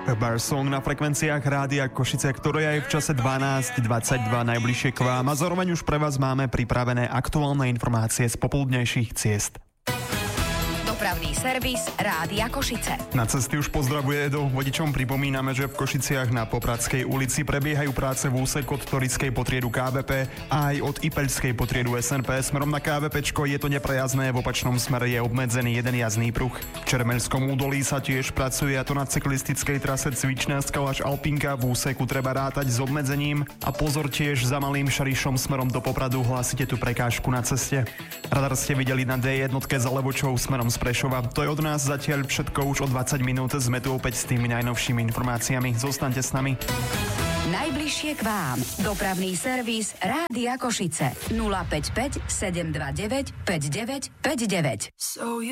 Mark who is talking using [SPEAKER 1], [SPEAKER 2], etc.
[SPEAKER 1] Bar Song na frekvenciách Rádia Košice, ktoré je v čase 12:22 najbližšie k vám a zároveň už pre vás máme pripravené aktuálne informácie z popoludnejších ciest.
[SPEAKER 2] Dopravný servis Rádia Košice.
[SPEAKER 1] Na cesty už pozdravuje Edo. Vodičom pripomíname, že v Košiciach na Popradskej ulici prebiehajú práce v úseku od Torickej po triedu KVP a aj od Ipeľskej po triedu SNP. Smerom na KVPčko je to neprejazdné, v opačnom smere je obmedzený jeden jazdný pruh. V Čermeľskom údolí sa tiež pracuje, a to na cyklistickej trase Cvičná skala až Alpinka. V úseku treba rátať s obmedzením a pozor tiež za Malým Šarišom smerom do Popradu, hlásite tu prekážku na ceste. Radar ste videli na D1 za Levočou smerom z Prešova. To je od nás zatiaľ všetko, už o 20 minút sme tu opäť s tými najnovšími informáciami. Zostaňte s nami.
[SPEAKER 2] Najbližšie k vám. Dopravný servis Rádia Košice. 055 729 5959.